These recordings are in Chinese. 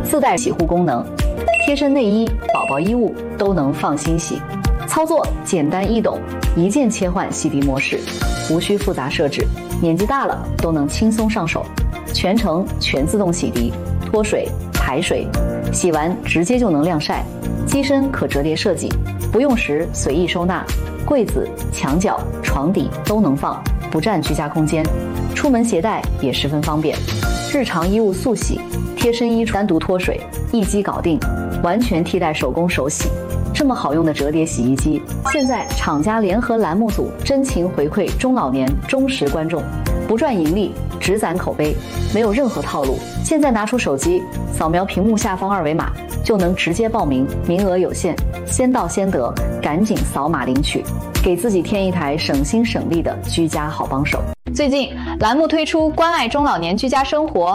自带洗护功能，贴身内衣、宝宝衣物都能放心洗。操作简单易懂，一键切换洗涤模式，无需复杂设置，年纪大了都能轻松上手。全程全自动洗涤，脱水、排水，洗完直接就能晾晒。机身可折叠设计，不用时随意收纳，柜子、墙角、床底都能放，不占居家空间。出门携带也十分方便。日常衣物速洗，贴身衣单独脱水，一机搞定，完全替代手工手洗。这么好用的折叠洗衣机，现在厂家联合栏目组真情回馈中老年忠实观众，不赚盈利，只攒口碑，没有任何套路。现在拿出手机，扫描屏幕下方二维码，就能直接报名，名额有限，先到先得，赶紧扫码领取，给自己添一台省心省力的居家好帮手。 最近栏目推出关爱中老年居家生活，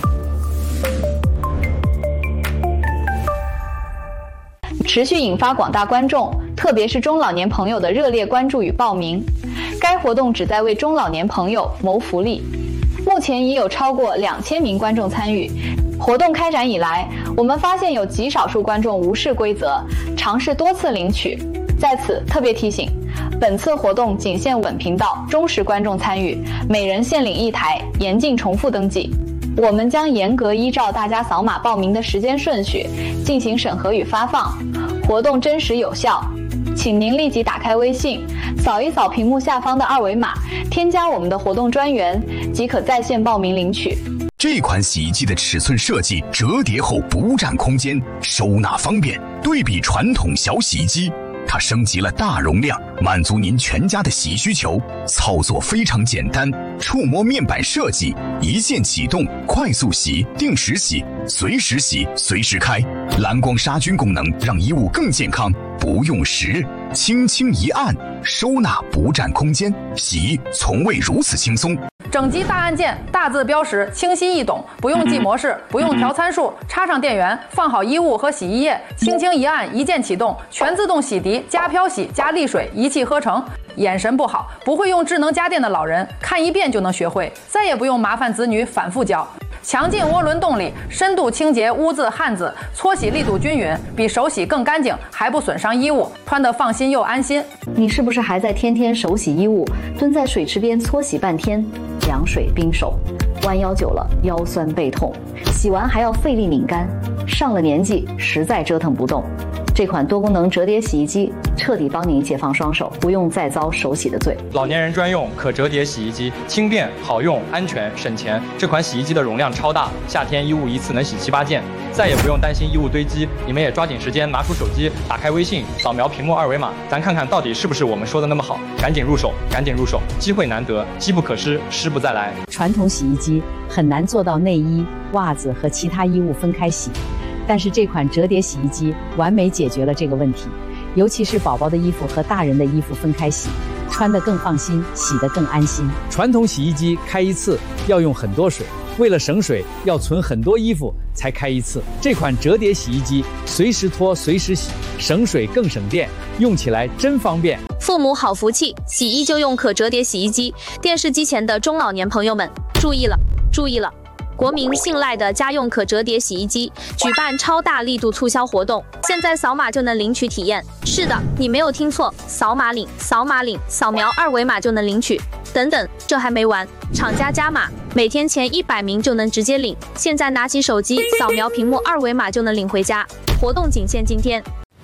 持续引发广大观众，特别是中老年朋友的热烈关注与报名。该活动旨在为中老年朋友谋福利，目前已有超过2000名观众参与。活动开展以来，我们发现有极少数观众无视规则，尝试多次领取。在此特别提醒，本次活动仅限本频道忠实观众参与，每人限领1台，严禁重复登记。我们将严格依照大家扫码报名的时间顺序进行审核与发放，活动真实有效。请您立即打开微信，扫一扫屏幕下方的二维码，添加我们的活动专员，即可在线报名领取。 这款洗衣机的尺寸设计折叠后不占空间，收纳方便，对比传统小洗衣机，它升级了大容量，满足您全家的洗需求。操作非常简单，触摸面板设计，一键启动，快速洗、定时洗、随时洗、随时开。蓝光杀菌功能让衣物更健康，不用时，轻轻一按，收纳不占空间，洗从未如此轻松。 整机大按键，大字标识，清晰易懂，不用记模式，不用调参数，插上电源，放好衣物和洗衣液，轻轻一按，一键启动，全自动洗涤加漂洗加沥水，一气呵成。眼神不好，不会用智能家电的老人，看一遍就能学会，再也不用麻烦子女反复教。强劲涡轮动力，深度清洁污渍汗渍，搓洗力度均匀，比手洗更干净，还不损伤衣物，穿得放心又安心。 你是不是还在天天手洗衣物，蹲在水池边搓洗半天，凉水冰手，弯腰久了腰酸背痛，洗完还要费力拧干，上了年纪实在折腾不动。这款多功能折叠洗衣机彻底帮您解放双手，不用再遭手洗的罪。 老年人专用可折叠洗衣机，轻便好用，安全省钱。这款洗衣机的容量超大，夏天衣物一次能洗7、8件，再也不用担心衣物堆积。你们也抓紧时间拿出手机，打开微信，扫描屏幕二维码，咱看看到底是不是我们说的那么好。赶紧入手，赶紧入手，机会难得，机不可失，失不再来。 传统洗衣机很难做到内衣、袜子和其他衣物分开洗，但是这款折叠洗衣机完美解决了这个问题，尤其是宝宝的衣服和大人的衣服分开洗，穿得更放心，洗得更安心。 传统洗衣机开一次要用很多水，为了省水要存很多衣服才开一次。这款折叠洗衣机随时脱随时洗，省水更省电，用起来真方便。 父母好福气，洗衣就用可折叠洗衣机。电视机前的中老年朋友们注意了，注意了！国民信赖的家用可折叠洗衣机举办超大力度促销活动，现在扫码就能领取体验。是的，你没有听错，扫码领，扫码领，扫描二维码就能领取。等等，这还没完，厂家加码，每天前100名就能直接领。现在拿起手机，扫描屏幕二维码就能领回家。活动仅限今天。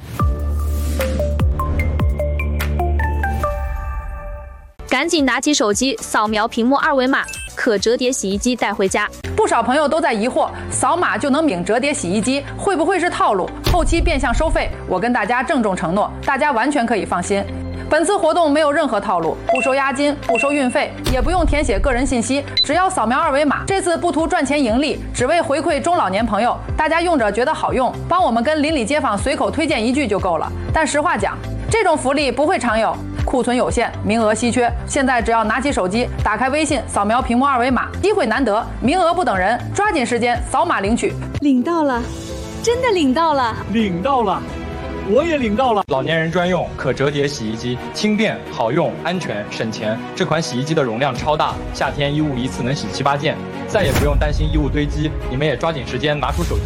赶紧拿起手机，扫描屏幕二维码，可折叠洗衣机带回家。 不少朋友都在疑惑，扫码就能领折叠洗衣机，会不会是套路？后期变相收费？我跟大家郑重承诺，大家完全可以放心。本次活动没有任何套路，不收押金，不收运费，也不用填写个人信息，只要扫描二维码。这次不图赚钱盈利，只为回馈中老年朋友，大家用着觉得好用，帮我们跟邻里街坊随口推荐一句就够了。但实话讲，这种福利不会常有。库存有限，名额稀缺，现在只要拿起手机，打开微信，扫描屏幕二维码，机会难得，名额不等人，抓紧时间扫码领取。 领到了，真的领到了， 领到了，我也领到了。 老年人专用可折叠洗衣机，轻便好用，安全省钱。这款洗衣机的容量超大，夏天衣物一次能洗7、8件，再也不用担心衣物堆积。你们也抓紧时间拿出手机。